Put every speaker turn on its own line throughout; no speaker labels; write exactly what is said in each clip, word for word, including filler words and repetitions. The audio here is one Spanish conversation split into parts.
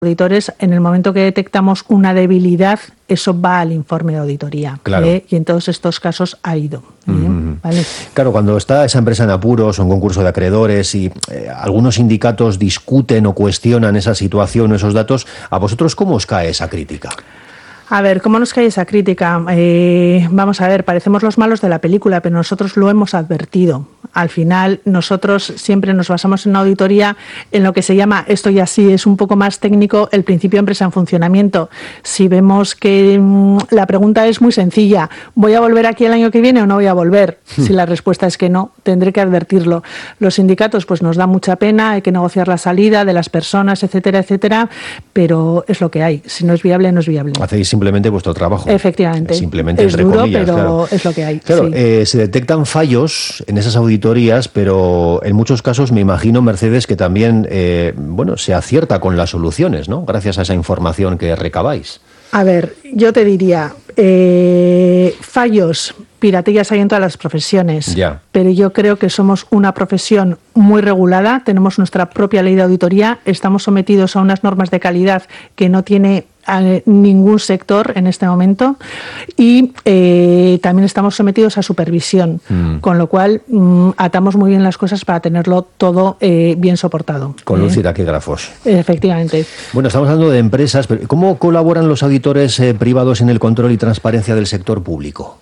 auditores, en el momento que detectamos una debilidad, eso va al informe de auditoría.
Claro.
¿eh? Y en todos estos casos ha ido. ¿eh?
Mm.
¿Vale?
Claro, cuando está esa empresa en apuros o en concurso de acreedores y eh, algunos sindicatos discuten o cuestionan esa situación o esos datos, ¿a vosotros cómo os cae esa crítica?
A ver, ¿cómo nos cae esa crítica? Eh, vamos a ver, parecemos los malos de la película, pero nosotros lo hemos advertido. Al final, nosotros siempre nos basamos en una auditoría en lo que se llama, esto ya sí es un poco más técnico, el principio de empresa en funcionamiento. Si vemos que mmm, la pregunta es muy sencilla, ¿voy a volver aquí el año que viene o no voy a volver? Hmm. Si la respuesta es que no, tendré que advertirlo. Los sindicatos pues nos da mucha pena, hay que negociar la salida de las personas, etcétera, etcétera, pero es lo que hay. Si no es viable, no es viable.
Hacéis simplemente vuestro trabajo.
Efectivamente.
Simplemente,
es
entre
duro,
comillas,
pero
claro.
es lo que hay.
Claro,
sí.
eh, se detectan fallos en esas auditorías, pero en muchos casos me imagino, Mercedes, que también eh, bueno, se acierta con las soluciones, ¿no? Gracias a esa información que recabáis.
A ver, yo te diría, eh, fallos, piratillas hay en todas las profesiones,
ya.
Pero yo creo que somos una profesión muy regulada, tenemos nuestra propia ley de auditoría, estamos sometidos a unas normas de calidad que no tiene a ningún sector en este momento y eh, también estamos sometidos a supervisión, mm. con lo cual mm, atamos muy bien las cosas para tenerlo todo eh, bien soportado.
Con luz y
eh,
taquígrafos.
Efectivamente.
Bueno, estamos hablando de empresas, pero ¿cómo colaboran los auditores eh, privados en el control y transparencia del sector público?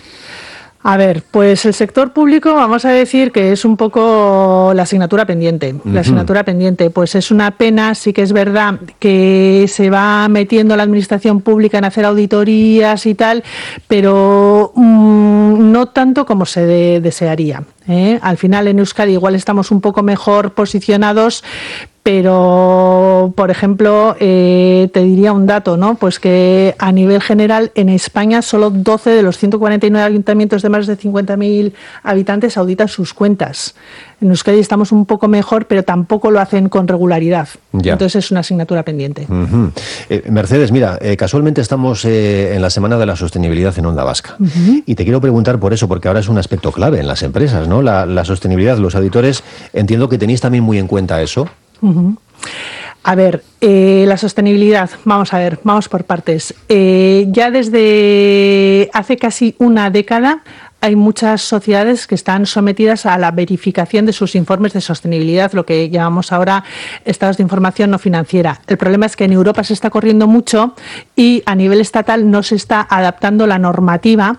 A ver, pues el sector público, vamos a decir que es un poco la asignatura pendiente. Uh-huh. La asignatura pendiente, pues es una pena, sí que es verdad que se va metiendo la administración pública en hacer auditorías y tal, pero mmm, no tanto como se de- desearía. ¿eh? Al final en Euskadi igual estamos un poco mejor posicionados, pero, por ejemplo, eh, te diría un dato, ¿no? Pues que a nivel general en España solo doce de los ciento cuarenta y nueve ayuntamientos de más de cincuenta mil habitantes auditan sus cuentas. En Euskadi estamos un poco mejor, pero tampoco lo hacen con regularidad. Ya. Entonces es una asignatura pendiente.
Uh-huh. Eh, Mercedes, mira, eh, casualmente estamos eh, en la Semana de la Sostenibilidad en Onda Vasca. Uh-huh. Y te quiero preguntar por eso, porque ahora es un aspecto clave en las empresas, ¿no? La, la sostenibilidad, los auditores, entiendo que tenéis también muy en cuenta eso.
Uh-huh. A ver, eh, la sostenibilidad, vamos a ver, vamos por partes. Eh, ya desde hace casi una década hay muchas sociedades que están sometidas a la verificación de sus informes de sostenibilidad, lo que llamamos ahora estados de información no financiera. El problema es que en Europa se está corriendo mucho y a nivel estatal no se está adaptando la normativa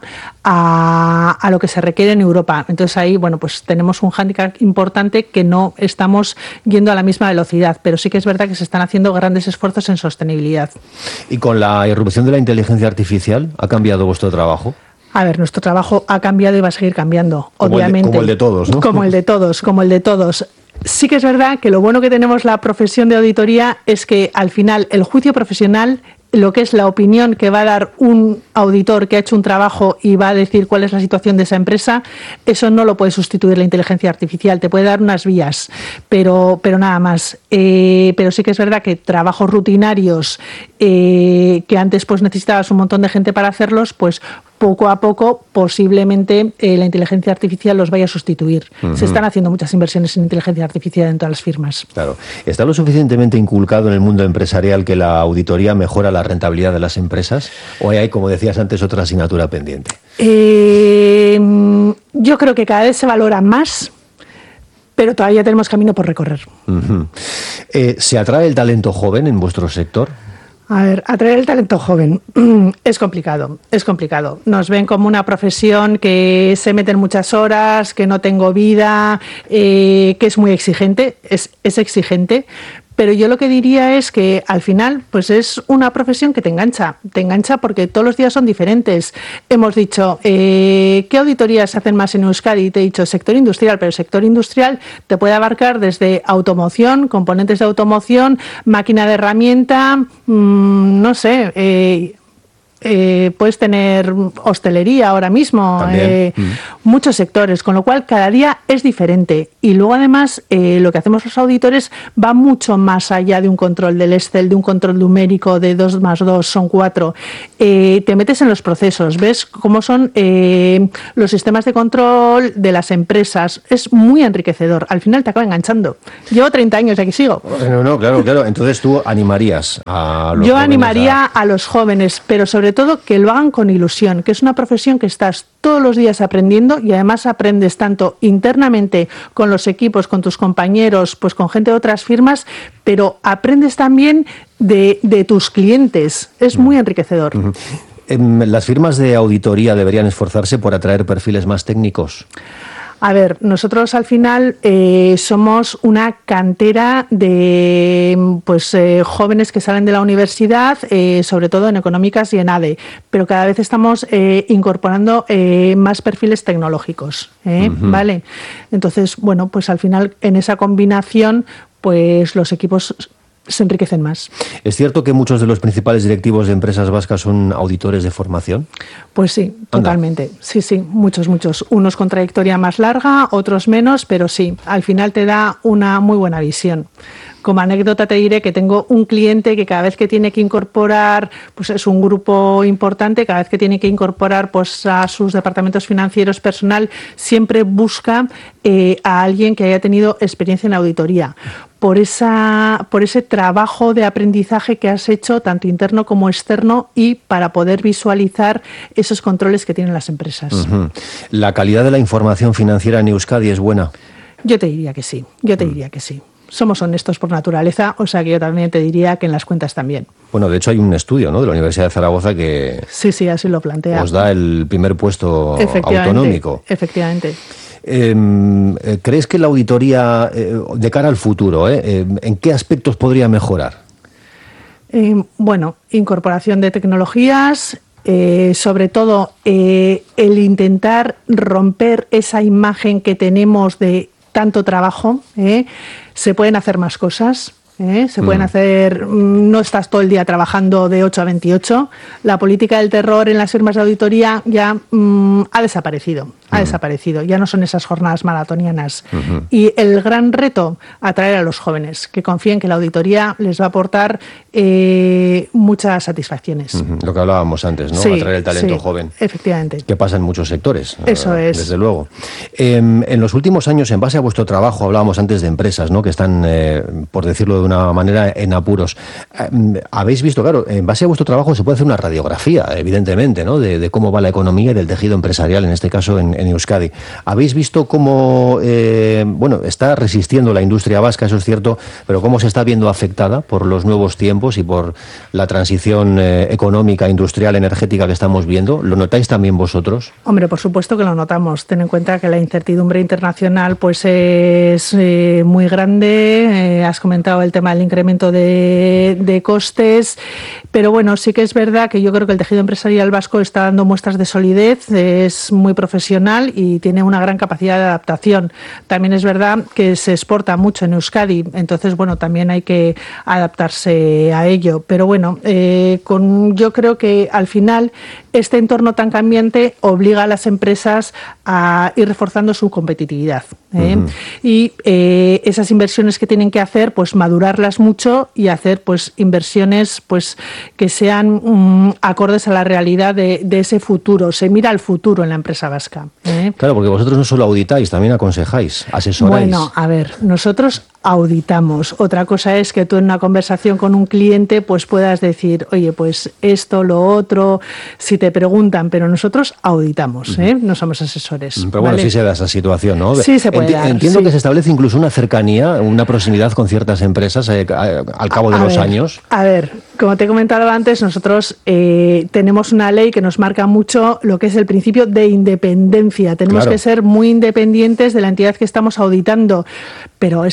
a, a lo que se requiere en Europa. Entonces ahí, bueno, pues tenemos un hándicap importante que no estamos yendo a la misma velocidad, pero sí que es verdad que se están haciendo grandes esfuerzos en sostenibilidad.
¿Y con la irrupción de la inteligencia artificial ha cambiado vuestro trabajo?
A ver, nuestro trabajo ha cambiado y va a seguir cambiando,
como
obviamente.
El de, como el de todos, ¿no?
Como el de todos, como el de todos. Sí que es verdad que lo bueno que tenemos la profesión de auditoría es que al final el juicio profesional, lo que es la opinión que va a dar un auditor que ha hecho un trabajo y va a decir cuál es la situación de esa empresa, eso no lo puede sustituir la inteligencia artificial, te puede dar unas vías, pero, pero nada más. Eh, pero sí que es verdad que trabajos rutinarios eh, que antes pues necesitabas un montón de gente para hacerlos, pues poco a poco posiblemente eh, la inteligencia artificial los vaya a sustituir. Uh-huh. Se están haciendo muchas inversiones en inteligencia artificial en todas las firmas.
Claro. ¿Está lo suficientemente inculcado en el mundo empresarial que la auditoría mejora la rentabilidad de las empresas? ¿O hay, como decías antes, otra asignatura pendiente?
Eh, yo creo que cada vez se valora más, pero todavía tenemos camino por recorrer.
Uh-huh. Eh, ¿Se atrae el talento joven en vuestro sector?
A ver, atraer el talento joven es complicado, es complicado. Nos ven como una profesión que se mete en muchas horas, que no tengo vida, eh, que es muy exigente, es, es exigente. Pero yo lo que diría es que al final pues es una profesión que te engancha, te engancha porque todos los días son diferentes. Hemos dicho, eh, ¿qué auditorías se hacen más en Euskadi? Te he dicho sector industrial, pero el sector industrial te puede abarcar desde automoción, componentes de automoción, máquina de herramienta, mmm, no sé... Eh, eh, puedes tener hostelería ahora mismo, eh, mm. muchos sectores, con lo cual cada día es diferente. Y luego además eh, lo que hacemos los auditores va mucho más allá de un control del Excel, de un control numérico de dos más dos son cuatro. Eh, te metes en los procesos, ves cómo son eh, los sistemas de control de las empresas. Es muy enriquecedor. Al final te acaba enganchando. Llevo treinta años y aquí sigo.
No, no, claro, claro. Entonces tú animarías a los
Yo
jóvenes
animaría
a...
a los jóvenes, pero sobre todo que lo hagan con ilusión, que es una profesión que estás todos los días aprendiendo y además aprendes tanto internamente con los equipos, con tus compañeros, pues con gente de otras firmas, pero aprendes también de, de tus clientes. Es muy enriquecedor.
Uh-huh. ¿Las firmas de auditoría deberían esforzarse por atraer perfiles más técnicos?
A ver, nosotros al final eh, somos una cantera de pues eh, jóvenes que salen de la universidad, eh, sobre todo en económicas y en A D E, pero cada vez estamos eh, incorporando eh, más perfiles tecnológicos, ¿eh? Uh-huh. ¿Vale? Entonces, bueno, pues al final en esa combinación, pues los equipos se enriquecen más.
¿Es cierto que muchos de los principales directivos de empresas vascas son auditores de formación?
Pues sí, totalmente. Anda. Sí, sí, muchos, muchos. Unos con trayectoria más larga, otros menos, pero sí, al final te da una muy buena visión. Como anécdota te diré que tengo un cliente que cada vez que tiene que incorporar, pues es un grupo importante, cada vez que tiene que incorporar pues a sus departamentos financieros personal, siempre busca eh, a alguien que haya tenido experiencia en auditoría. Por esa, por ese trabajo de aprendizaje que has hecho, tanto interno como externo, y para poder visualizar esos controles que tienen las empresas.
Uh-huh. ¿La calidad de la información financiera en Euskadi es buena?
Yo te diría que sí, yo te uh-huh. diría que sí. Somos honestos por naturaleza, o sea que yo también te diría que en las cuentas también.
Bueno, de hecho hay un estudio, ¿no?, de la Universidad de Zaragoza que
sí, sí, así lo plantea.
Os da el primer puesto
efectivamente,
autonómico.
Efectivamente.
Eh, ¿Crees que la auditoría, eh, de cara al futuro, eh, eh, en qué aspectos podría mejorar?
Eh, bueno, incorporación de tecnologías, eh, sobre todo eh, el intentar romper esa imagen que tenemos de tanto trabajo, ¿eh? Se pueden hacer más cosas, ¿eh? Se pueden mm. hacer, no estás todo el día trabajando de ocho a veintiocho, la política del terror en las firmas de auditoría ya mm, ha desaparecido, ha mm. desaparecido, ya no son esas jornadas maratonianas. Mm-hmm. Y el gran reto, atraer a los jóvenes, que confíen que la auditoría les va a aportar eh, muchas satisfacciones.
Mm-hmm. Lo que hablábamos antes, ¿no?
Sí,
atraer el talento
sí,
joven.
Efectivamente.
Que pasa en muchos sectores.
Eso
eh,
es.
Desde luego. Eh, en los últimos años, en base a vuestro trabajo, hablábamos antes de empresas, ¿no?, que están, eh, por decirlo de una manera, en apuros. Eh, habéis visto, claro, en base a vuestro trabajo se puede hacer una radiografía, evidentemente, ¿no?, de, de cómo va la economía y del tejido empresarial, en este caso en, en Euskadi. ¿Habéis visto cómo, eh, bueno, está resistiendo la industria vasca, eso es cierto, pero cómo se está viendo afectada por los nuevos tiempos y por la transición eh, económica, industrial, energética que estamos viendo? ¿Lo notáis también vosotros?
Hombre, por supuesto que lo notamos. Ten en cuenta que la incertidumbre internacional pues es eh, muy grande. Eh, has comentado el tema del incremento de, de costes, pero bueno, sí que es verdad que yo creo que el tejido empresarial vasco está dando muestras de solidez, es muy profesional y tiene una gran capacidad de adaptación. También es verdad que se exporta mucho en Euskadi, entonces bueno, también hay que adaptarse a ello, pero bueno, eh, con, yo creo que al final este entorno tan cambiante obliga a las empresas a ir reforzando su competitividad, ¿eh? Uh-huh. Y eh, esas inversiones que tienen que hacer, pues madurarlas mucho y hacer pues inversiones pues que sean um, acordes a la realidad de, de ese futuro. Se mira al futuro en la empresa vasca, ¿eh?
Claro, porque vosotros no solo auditáis, también aconsejáis, asesoráis.
Bueno, a ver, nosotros auditamos. Otra cosa es que tú en una conversación con un cliente pues puedas decir, oye, pues esto, lo otro, si te preguntan, pero nosotros auditamos, ¿eh? No somos asesores.
Pero bueno, ¿vale? Sí se da esa situación, ¿no?
Sí se puede
Enti-
dar,
Entiendo
sí.
que se establece incluso una cercanía, una proximidad con ciertas empresas eh, al cabo de
a
los
ver,
años.
A ver, como te he comentado antes, nosotros eh, tenemos una ley que nos marca mucho lo que es el principio de independencia. Tenemos
Claro.
que ser muy independientes de la entidad que estamos auditando, pero esa cercanía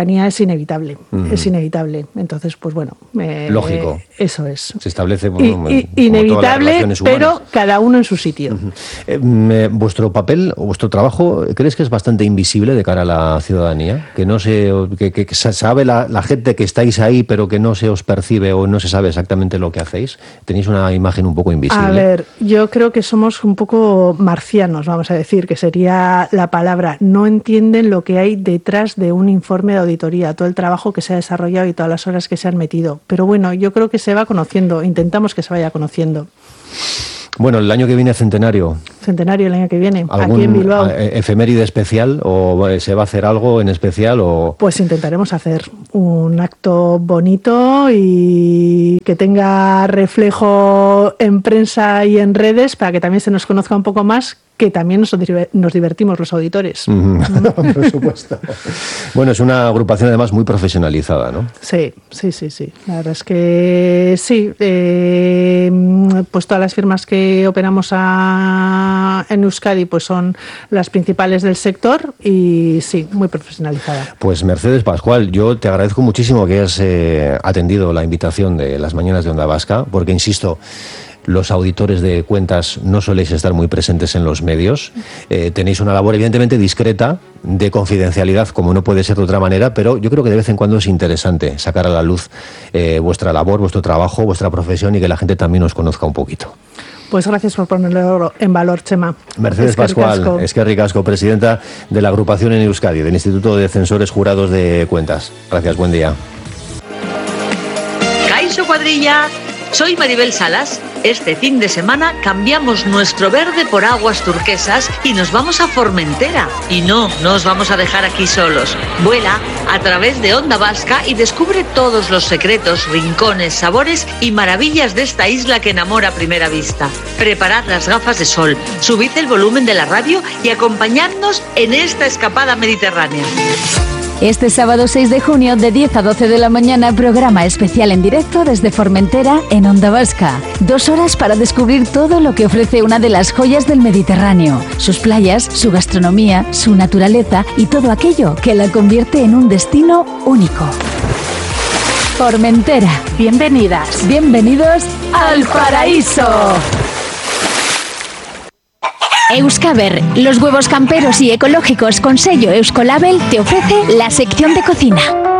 ciudadanía es inevitable, uh-huh. es inevitable. Entonces, pues bueno.
Eh, Lógico.
Eso es.
Se establece
y, y, inevitable, pero cada uno en su sitio.
Uh-huh. eh, ¿Vuestro papel o vuestro trabajo crees que es bastante invisible de cara a la ciudadanía? Que no se, que, que sabe la, la gente que estáis ahí, pero que no se os percibe o no se sabe exactamente lo que hacéis. Tenéis una imagen un poco invisible.
A ver, yo creo que somos un poco marcianos, vamos a decir, que sería la palabra. No entienden lo que hay detrás de un informe de auditoría, todo el trabajo que se ha desarrollado y todas las horas que se han metido. Pero bueno, yo creo que se va conociendo, intentamos que se vaya conociendo.
Bueno, el año que viene centenario.
Centenario el año que viene, aquí en Bilbao.
¿Algún efeméride especial o se va a hacer algo en especial? O...
Pues intentaremos hacer un acto bonito y que tenga reflejo en prensa y en redes para que también se nos conozca un poco más, que también nos, nos divertimos los auditores.
Mm-hmm. Por supuesto. Bueno, es una agrupación además muy profesionalizada, ¿no?
Sí, sí, sí, sí. La verdad es que sí. Eh, pues todas las firmas que operamos a, en Euskadi pues son las principales del sector y sí, muy profesionalizada.
Pues Mercedes Pascual, yo te agradezco muchísimo que hayas eh, atendido la invitación de las Mañanas de Onda Vasca, porque insisto, los auditores de cuentas no soléis estar muy presentes en los medios. Eh, tenéis una labor evidentemente discreta, de confidencialidad, como no puede ser de otra manera, pero yo creo que de vez en cuando es interesante sacar a la luz eh, vuestra labor, vuestro trabajo, vuestra profesión y que la gente también os conozca un poquito.
Pues gracias por ponerlo en valor, Chema.
Mercedes Pascual, Eskerrik asko, presidenta de la agrupación en Euskadi, del Instituto de Censores Jurados de Cuentas. Gracias, buen día.
Kaixo, cuadrilla. Soy Maribel Salas. Este fin de semana cambiamos nuestro verde por aguas turquesas y nos vamos a Formentera. Y no, no os vamos a dejar aquí solos. Vuela a través de Onda Vasca y descubre todos los secretos, rincones, sabores y maravillas de esta isla que enamora a primera vista. Preparad las gafas de sol, subid el volumen de la radio y acompañadnos en esta escapada mediterránea.
Este sábado seis de junio, de diez a doce de la mañana, programa especial en directo desde Formentera en Onda Vasca. Dos horas para descubrir todo lo que ofrece una de las joyas del Mediterráneo. Sus playas, su gastronomía, su naturaleza y todo aquello que la convierte en un destino único. Formentera. Bienvenidas. Bienvenidos al paraíso. Euskaber, los huevos camperos y ecológicos con sello Euskolabel, te ofrece la sección de cocina.